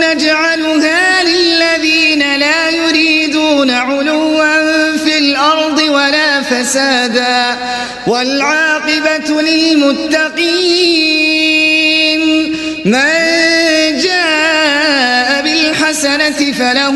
نجعلها للذين لا يريدون علوا في الأرض ولا فسادا والعاقبة للمتقين. من جاء بالحسنة فله